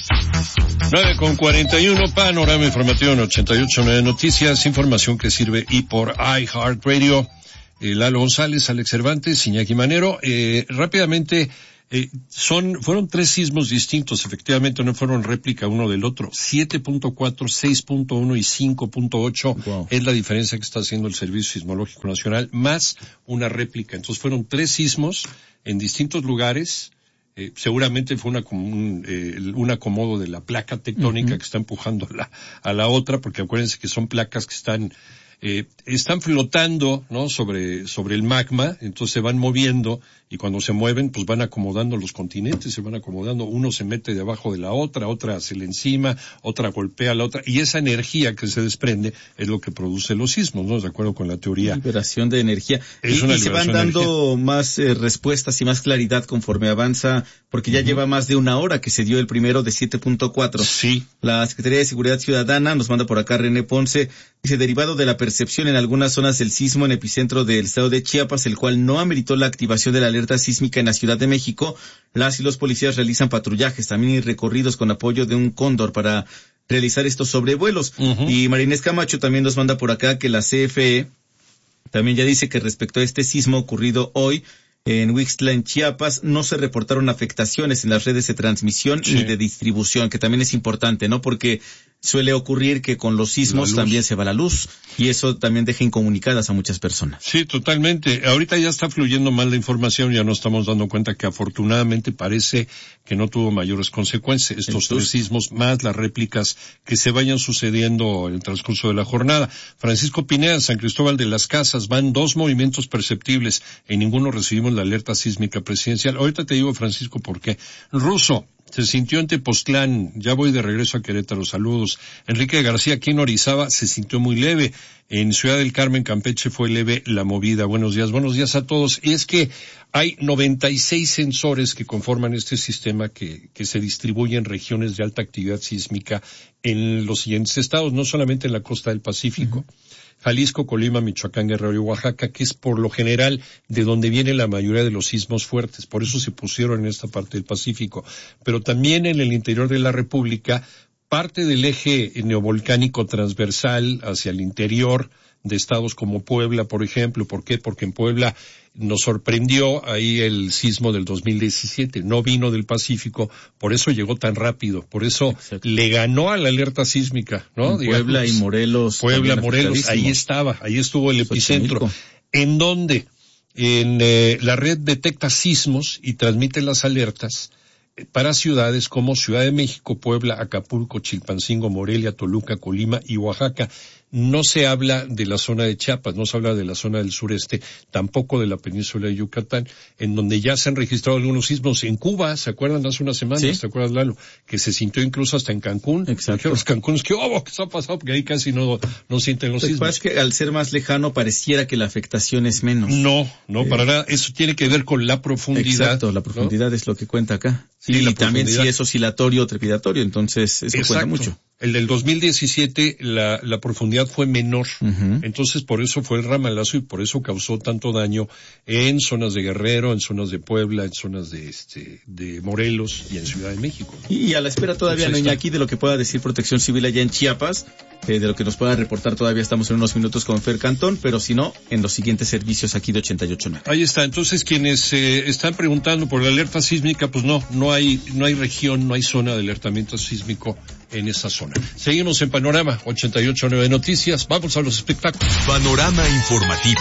nueve con cuarenta y uno, panorama informativo en ochenta y ocho punto nueve Noticias, información que sirve y por iHeartRadio. Eh, Lalo González, Alex Cervantes, Iñaki Manero. Eh, rápidamente, Eh, son, fueron tres sismos distintos, efectivamente no fueron réplica uno del otro. siete punto cuatro, seis punto uno y cinco punto ocho wow. Es la diferencia que está haciendo el Servicio Sismológico Nacional, más una réplica. Entonces fueron tres sismos en distintos lugares. Eh, seguramente fue una, un, eh, un acomodo de la placa tectónica uh-huh. que está empujando a la, a la otra, porque acuérdense que son placas que están Eh, están flotando, ¿no? Sobre, sobre el magma, entonces se van moviendo y cuando se mueven, pues van acomodando los continentes, se van acomodando, uno se mete debajo de la otra, otra se le encima, otra golpea a la otra, y esa energía que se desprende es lo que produce los sismos, ¿no? De acuerdo con la teoría. Liberación de energía. Es y, una y se van dando más eh, respuestas y más claridad conforme avanza, porque ya uh-huh. lleva más de una hora que se dio el primero de siete punto cuatro. Sí. La Secretaría de Seguridad Ciudadana nos manda por acá René Ponce, dice, derivado de la percepción en algunas zonas del sismo en epicentro del estado de Chiapas, el cual no ameritó la activación de la alerta sísmica en la Ciudad de México, las y los policías realizan patrullajes, también y recorridos con apoyo de un cóndor para realizar estos sobrevuelos. Uh-huh. Y Marinés Camacho también nos manda por acá que la C F E también ya dice que respecto a este sismo ocurrido hoy en Huixtla, en Chiapas, no se reportaron afectaciones en las redes de transmisión sí. ni de distribución, que también es importante, ¿no? Porque suele ocurrir que con los sismos también se va la luz y eso también deja incomunicadas a muchas personas. Sí, totalmente. Ahorita ya está fluyendo mal la información, ya nos estamos dando cuenta que afortunadamente parece que no tuvo mayores consecuencias estos Entonces, tres sismos, más las réplicas que se vayan sucediendo en el transcurso de la jornada. Francisco Pineda, San Cristóbal de las Casas, van dos movimientos perceptibles, en ninguno recibimos la alerta sísmica presidencial. Ahorita te digo, Francisco, por qué. Ruso, se sintió en Tepoztlán, ya voy de regreso a Querétaro, saludos. Enrique García, aquí en Orizaba, se sintió muy leve. En Ciudad del Carmen, Campeche, fue leve la movida. Buenos días, buenos días a todos. Y es que hay noventa y seis sensores que conforman este sistema que, que se distribuye en regiones de alta actividad sísmica en los siguientes estados, no solamente en la costa del Pacífico. Uh-huh. Jalisco, Colima, Michoacán, Guerrero y Oaxaca, que es por lo general de donde viene la mayoría de los sismos fuertes, por eso se pusieron en esta parte del Pacífico. Pero también en el interior de la República, parte del eje neovolcánico transversal hacia el interior de estados como Puebla, por ejemplo. ¿Por qué? Porque en Puebla nos sorprendió ahí el sismo del dos mil diecisiete, no vino del Pacífico, por eso llegó tan rápido, por eso Exacto. le ganó a la alerta sísmica, ¿no? En Puebla Digamos, y Morelos. Puebla, Morelos, ahí estaba, ahí estuvo el epicentro. ¿En dónde? En eh, la red detecta sismos y transmite las alertas para ciudades como Ciudad de México, Puebla, Acapulco, Chilpancingo, Morelia, Toluca, Colima y Oaxaca. No se habla de la zona de Chiapas, no se habla de la zona del sureste, tampoco de la península de Yucatán, en donde ya se han registrado algunos sismos. En Cuba, ¿se acuerdan? Hace unas semanas, ¿Sí? ¿te acuerdas, Lalo? Que se sintió incluso hasta en Cancún. Exacto. Los Cancunes, ¿qué, oh, ¿qué está pasando? Porque ahí casi no, no sienten los sismos. Es que al ser más lejano pareciera que la afectación es menos. No, no, eh, para nada. Eso tiene que ver con la profundidad. Exacto, la profundidad ¿no? es lo que cuenta acá. Sí, y también si es oscilatorio o trepidatorio, entonces eso Exacto. cuenta mucho. El del dos mil diecisiete, la, la profundidad fue menor, uh-huh. entonces por eso fue el ramalazo y por eso causó tanto daño en zonas de Guerrero, en zonas de Puebla, en zonas de este, de Morelos y en Ciudad de México. Y a la espera todavía, no, aquí de lo que pueda decir Protección Civil allá en Chiapas, eh, de lo que nos pueda reportar todavía estamos en unos minutos con Fer Cantón, pero si no, en los siguientes servicios aquí de ochenta y ocho punto nueve. Ahí está, entonces quienes eh, están preguntando por la alerta sísmica, pues no, no hay, no hay región, no hay zona de alertamiento sísmico en esa zona. Seguimos en Panorama ochenta y ocho punto nueve Noticias. Vamos a los espectáculos. Panorama informativo.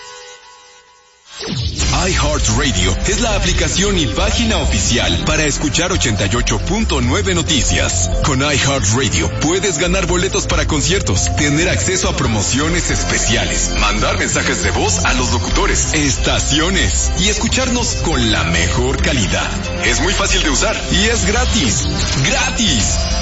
iHeartRadio es la aplicación y página oficial para escuchar ochenta y ocho punto nueve Noticias. Con iHeartRadio puedes ganar boletos para conciertos, tener acceso a promociones especiales, mandar mensajes de voz a los locutores, estaciones y escucharnos con la mejor calidad. Es muy fácil de usar y es gratis. ¡Gratis!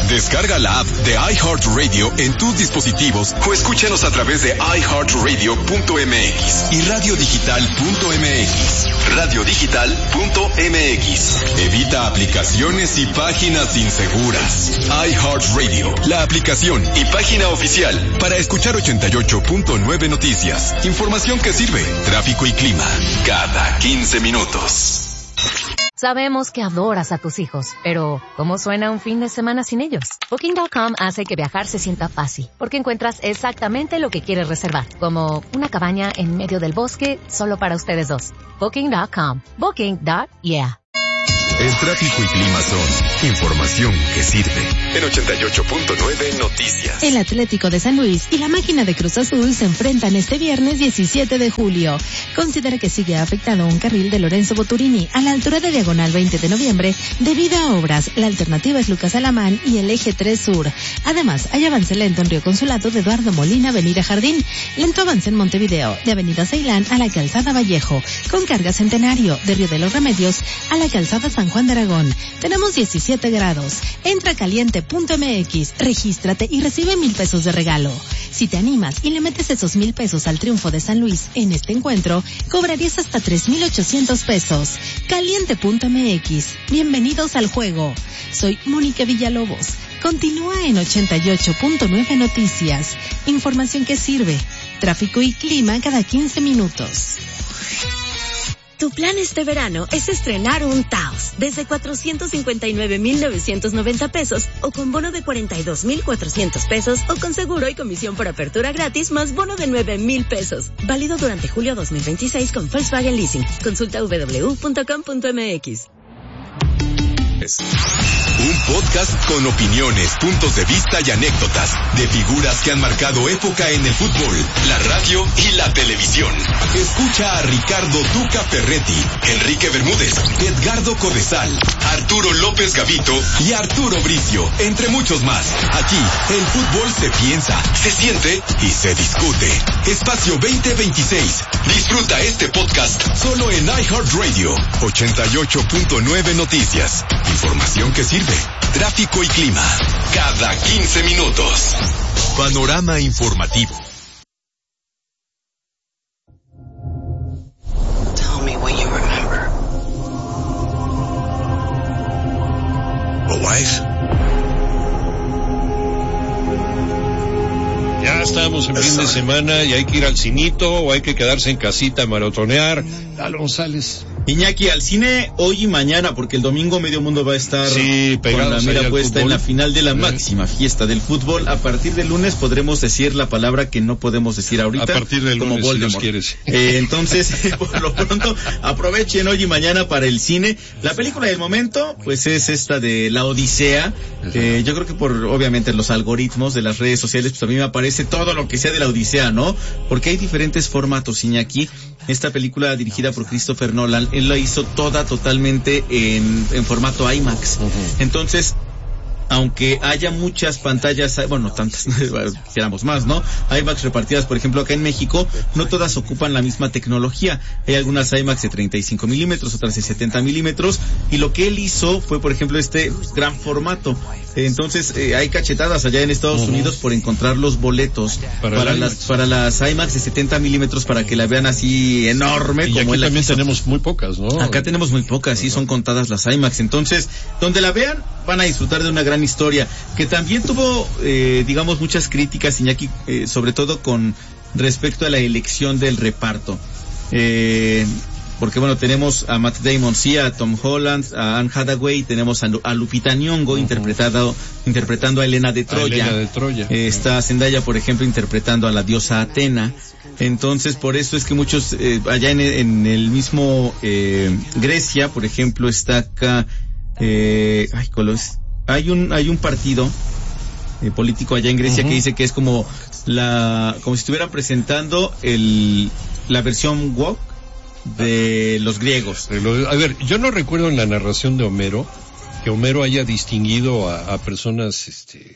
Descarga la app de iHeartRadio en tus dispositivos o escúchanos a través de i heart radio punto m x y radio digital punto m x. radio digital punto m x. Evita aplicaciones y páginas inseguras. iHeartRadio, la aplicación y página oficial para escuchar ochenta y ocho punto nueve Noticias. Información que sirve. Tráfico y clima cada quince minutos. Sabemos que adoras a tus hijos, pero ¿cómo suena un fin de semana sin ellos? Booking punto com hace que viajar se sienta fácil, porque encuentras exactamente lo que quieres reservar, como una cabaña en medio del bosque solo para ustedes dos. Booking punto com. Booking. Yeah. El tráfico y clima son información que sirve. En ochenta y ocho punto nueve Noticias. El Atlético de San Luis y la máquina de Cruz Azul se enfrentan este viernes diecisiete de julio. Considera que sigue afectado un carril de Lorenzo Boturini a la altura de Diagonal veinte de noviembre debido a obras. La alternativa es Lucas Alamán y el eje tres sur. Además, hay avance lento en Río Consulato de Eduardo Molina, Avenida Jardín. Lento avance en Montevideo, de Avenida Ceilán a la Calzada Vallejo. Con carga Centenario, de Río de los Remedios a la Calzada San Juan de Aragón. Tenemos diecisiete grados. Entra a caliente punto m x, regístrate y recibe mil pesos de regalo. Si te animas y le metes esos mil pesos al triunfo de San Luis en este encuentro, cobrarías hasta tres mil ochocientos pesos. caliente punto m x. Bienvenidos al juego. Soy Mónica Villalobos. Continúa en ochenta y ocho punto nueve Noticias. Información que sirve. Tráfico y clima cada quince minutos. Tu plan este verano es estrenar un Taos desde cuatrocientos cincuenta y nueve mil novecientos noventa pesos o con bono de cuarenta y dos mil cuatrocientos pesos o con seguro y comisión por apertura gratis más bono de nueve mil pesos. Válido durante julio dos mil veintiséis con Volkswagen Leasing. Consulta doble u doble u doble u punto com punto m x. Un podcast con opiniones, puntos de vista y anécdotas de figuras que han marcado época en el fútbol, la radio y la televisión. Escucha a Ricardo Tuca Ferretti, Enrique Bermúdez, Edgardo Codesal, Arturo López Gavito y Arturo Bricio, entre muchos más. Aquí, el fútbol se piensa, se siente y se discute. Espacio veinte veintiséis. Disfruta este podcast solo en iHeartRadio. ochenta y ocho punto nueve Noticias. Información que sirve. Tráfico y clima. Cada quince minutos. Panorama informativo. Tell me what you remember. A wife. Ya estamos en fin de semana y hay que ir al cinito o hay que quedarse en casita a maratonear. Lalo González. Iñaki, al cine hoy y mañana, porque el domingo medio mundo va a estar sí, con la mira puesta fútbol. En la final de la máxima fiesta del fútbol. A partir del lunes podremos decir la palabra que no podemos decir ahorita. A partir del como lunes, Voldemort. si los quieres. Eh, entonces, por lo pronto, aprovechen hoy y mañana para el cine. La película del momento, pues es esta de La Odisea. Eh, yo creo que por, obviamente, los algoritmos de las redes sociales, pues a mí me aparece todo lo que sea de La Odisea, ¿no? Porque hay diferentes formatos, Iñaki. Esta película dirigida por Christopher Nolan, él la hizo toda totalmente en, en formato IMAX. Uh-huh. Entonces, aunque haya muchas pantallas, bueno, tantas, quisiéramos más, ¿no? IMAX repartidas, por ejemplo, acá en México, no todas ocupan la misma tecnología. Hay algunas IMAX de treinta y cinco milímetros, otras de setenta milímetros, y lo que él hizo fue, por ejemplo, este gran formato. Entonces, eh, hay cachetadas allá en Estados uh-huh. Unidos por encontrar los boletos para, para las para las IMAX de setenta milímetros para que la vean así enorme. Y como aquí también tenemos muy pocas, ¿no? Acá tenemos muy pocas, sí, son contadas las IMAX. Entonces, donde la vean, van a disfrutar de una gran historia, que también tuvo, eh, digamos, muchas críticas, Iñaki, eh, sobre todo con respecto a la elección del reparto. Eh... Porque bueno, tenemos a Matt Damon, sí, a Tom Holland, a Anne Hathaway, tenemos a, Lu- a Lupita Nyong'o uh-huh. interpretado, interpretando a Elena de Troya. A Elena de Troya. Eh, está Zendaya, por ejemplo, interpretando a la diosa Atena. Entonces, por eso es que muchos, eh, allá en, en el mismo, eh, Grecia, por ejemplo, está acá, eh, ay, colos, hay un, hay un partido, eh, político allá en Grecia uh-huh. que dice que es como la, como si estuvieran presentando el, la versión woke de los griegos. A ver, yo no recuerdo en la narración de Homero que Homero haya distinguido a, a personas este,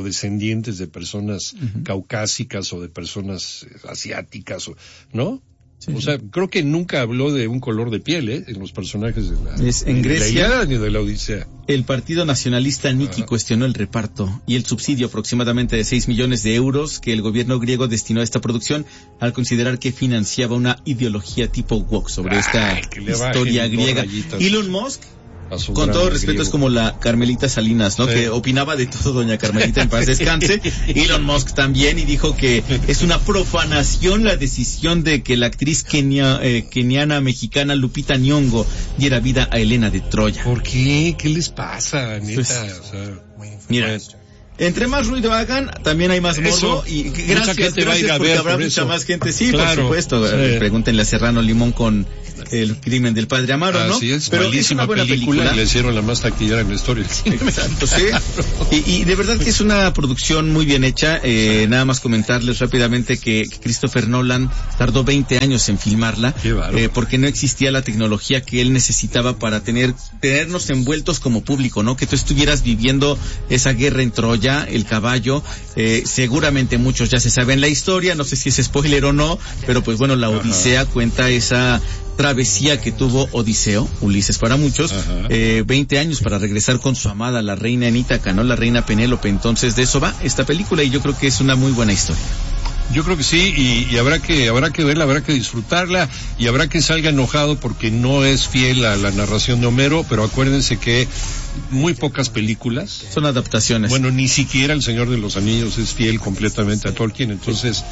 afrodescendientes de personas uh-huh. caucásicas o de personas asiáticas, o, ¿no? Sí. O sea, creo que nunca habló de un color de piel, ¿eh? En los personajes de la, es en Grecia, de la Ilíada ni de la Odisea. El Partido Nacionalista Niki cuestionó el reparto y el subsidio aproximadamente de seis millones de euros que el gobierno griego destinó a esta producción al considerar que financiaba una ideología tipo woke sobre Ay, esta historia griega. Elon Musk, con todo respeto, griego. Es como la Carmelita Salinas, ¿no? Sí. Que opinaba de todo, doña Carmelita, en paz descanse. Elon Musk también, y dijo que es una profanación la decisión de que la actriz kenia, eh, keniana mexicana Lupita Nyong'o diera vida a Helena de Troya. ¿Por qué? ¿Qué les pasa, neta? Pues, o sea, mira, bueno. Entre más ruido hagan, también hay más morbo. Eso, y gracias, gracias va a ir a porque ver habrá por mucha eso. Más gente. Sí, claro, por supuesto. Sí. Pregúntenle a Serrano Limón con El crimen del padre Amaro, ¿no? Así es, pero malísima es una película, película. Le hicieron la más taquillera en la historia. Exacto, sí. Y, y de verdad que es una producción muy bien hecha. Eh, nada más comentarles rápidamente que, que Christopher Nolan tardó veinte años en filmarla, eh, porque no existía la tecnología que él necesitaba para tener tenernos envueltos como público, ¿no? Que tú estuvieras viviendo esa guerra en Troya, el caballo. Eh, seguramente muchos ya se saben la historia, no sé si es spoiler o no, pero pues bueno, la Odisea Ajá. cuenta esa travesía que tuvo Odiseo, Ulises para muchos, eh, veinte años para regresar con su amada, la reina en Ítaca, ¿no? La reina Penélope. Entonces de eso va esta película y yo creo que es una muy buena historia. Yo creo que sí, y, y habrá que habrá que verla, habrá que disfrutarla, y habrá que salga enojado porque no es fiel a la narración de Homero, pero acuérdense que muy pocas películas son adaptaciones. Bueno, ni siquiera El Señor de los Anillos es fiel completamente a Tolkien, entonces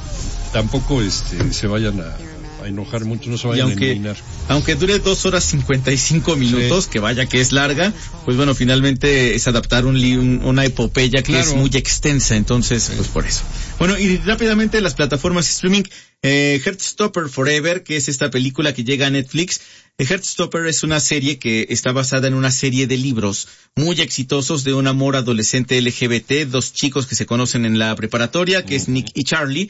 tampoco este se vayan a a enojar mucho, no se vayan aunque, a eliminar. Aunque dure dos horas cincuenta y cinco minutos, sí. que vaya que es larga, pues bueno, finalmente es adaptar un, un una epopeya que claro. es muy extensa, entonces, sí. pues por eso. Bueno, y rápidamente las plataformas streaming, eh, Heartstopper Forever, que es esta película que llega a Netflix. Heartstopper es una serie que está basada en una serie de libros muy exitosos de un amor adolescente L G B T, dos chicos que se conocen en la preparatoria, que uh-huh. es Nick y Charlie,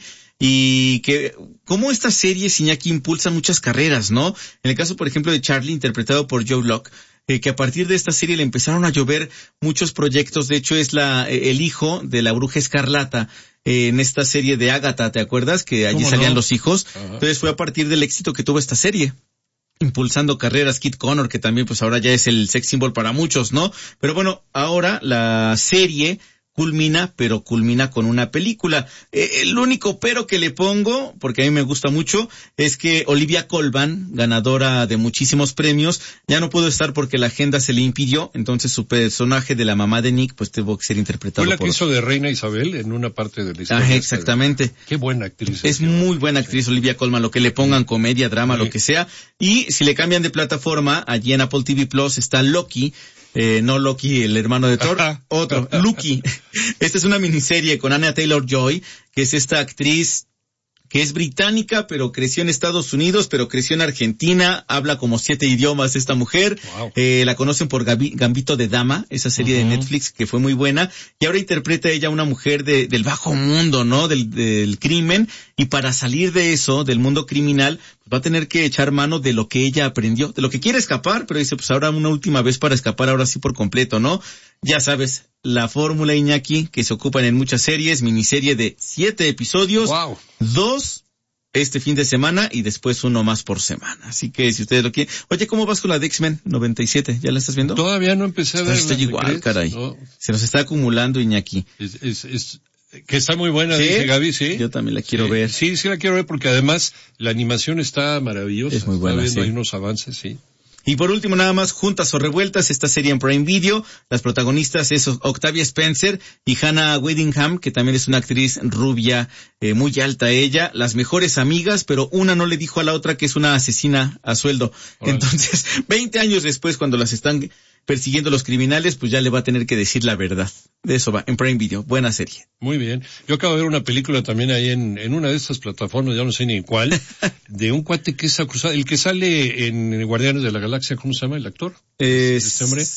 y que como estas series, Iñaki, impulsan muchas carreras, ¿no? En el caso, por ejemplo, de Charlie, interpretado por Joe Locke, eh, que a partir de esta serie le empezaron a llover muchos proyectos. De hecho, es la eh, el hijo de la Bruja Escarlata, eh, en esta serie de Agatha, ¿te acuerdas? Que allí salían no? los hijos. Ajá. Entonces fue a partir del éxito que tuvo esta serie, impulsando carreras. Kit Connor, que también pues ahora ya es el sex symbol para muchos, ¿no? Pero bueno, ahora la serie culmina, pero culmina con una película. Eh, el único pero que le pongo, porque a mí me gusta mucho, es que Olivia Colman, ganadora de muchísimos premios, ya no pudo estar porque la agenda se le impidió, entonces su personaje de la mamá de Nick pues tuvo que ser interpretado por... Fue la que hizo de Reina Isabel en una parte de la historia. Ah, exactamente. Qué buena actriz. Es muy buena actriz Olivia Colman, lo que le pongan, comedia, drama, sí. lo que sea. Y si le cambian de plataforma, allí en Apple T V Plus está Loki. Eh, no Loki, el hermano de Thor, otro, Loki. Esta es una miniserie con Anya Taylor-Joy, que es esta actriz que es británica, pero creció en Estados Unidos, pero creció en Argentina, habla como siete idiomas esta mujer. Wow. Eh, la conocen por Gabi, Gambito de Dama, esa serie uh-huh. de Netflix que fue muy buena, y ahora interpreta ella una mujer de, del bajo mundo, ¿no? Del, del crimen, y para salir de eso, del mundo criminal, pues va a tener que echar mano de lo que ella aprendió, de lo que quiere escapar, pero dice, pues ahora una última vez para escapar, ahora sí por completo, ¿no? Ya sabes, la fórmula, Iñaki, que se ocupan en muchas series, miniserie de siete episodios, wow. dos este fin de semana y después uno más por semana. Así que si ustedes lo quieren... Oye, ¿cómo vas con la de X-Men noventa y siete? ¿Ya la estás viendo? Todavía no empecé a ver. Estoy igual, caray. No. Se nos está acumulando, Iñaki. Es, es, es, que está muy buena, ¿sí? Dice Gaby, sí. Yo también la quiero sí, ver. Sí, sí la quiero ver porque además la animación está maravillosa. Es muy buena, está viendo sí. Hay unos avances, sí. Y por último, nada más, Juntas o Revueltas, esta serie en Prime Video. Las protagonistas es Octavia Spencer y Hannah Whittingham, que también es una actriz rubia, eh, muy alta ella. Las mejores amigas, pero una no le dijo a la otra que es una asesina a sueldo. Vale. Entonces, veinte años después, cuando las están persiguiendo los criminales, pues ya le va a tener que decir la verdad. De eso va, en Prime Video. Buena serie. Muy bien. Yo acabo de ver una película también ahí en, en una de estas plataformas, ya no sé ni en cuál, de un cuate que es acusado, el que sale en Guardianes de la Galaxia, ¿cómo se llama el actor? Eh, ¿Este hombre?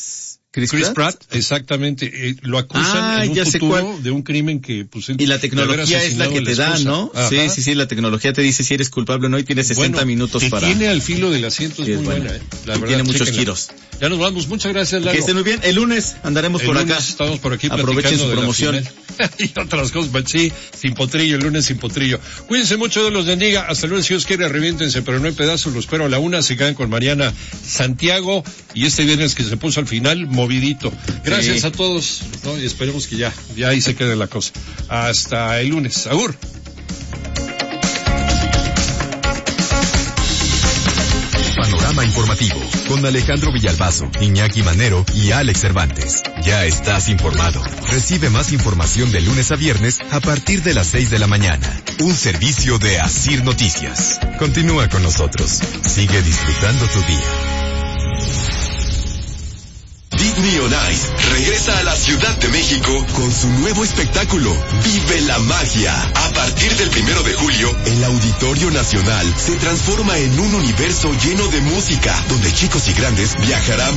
Chris, Chris Pratt? Pratt, exactamente, eh, lo acusan Ah, en un ya sé futuro cuál. de un crimen que pues él Y la de haber tecnología es la asesinado que a te da, esposa. ¿no? Ajá. Sí, sí, sí, la tecnología te dice si eres culpable o no y tienes sesenta Bueno, minutos te para... tiene al filo del asiento, es Sí, es muy buena. buena, eh. La Y verdad, tiene muchos chéquenla. giros. Ya nos vamos, muchas gracias, Lalo. Que estén muy bien. El lunes andaremos El por lunes acá. estamos por aquí Aprovechen platicando su de la promoción. final. Y otras cosas, pues sí, sin potrillo, el lunes sin potrillo. Cuídense mucho, de los bendiga. Hasta el lunes, si Dios quiere, reviéntense, pero no en pedazos. Lo espero a la una. Se quedan con Mariana Santiago. Y este viernes que se puso al final, movidito. Gracias Sí. a todos, ¿no? Y esperemos que ya, ya ahí se quede la cosa. Hasta el lunes. Agur. Panorama informativo con Alejandro Villalbazo, Iñaki Manero y Alex Cervantes. Ya estás informado. Recibe más información de lunes a viernes a partir de las seis de la mañana. Un servicio de Asir Noticias. Continúa con nosotros. Sigue disfrutando tu día. Disney on Ice regresa a la Ciudad de México con su nuevo espectáculo, Vive la Magia. A partir del primero de julio, el Auditorio Nacional se transforma en un universo lleno de música, donde chicos y grandes viajarán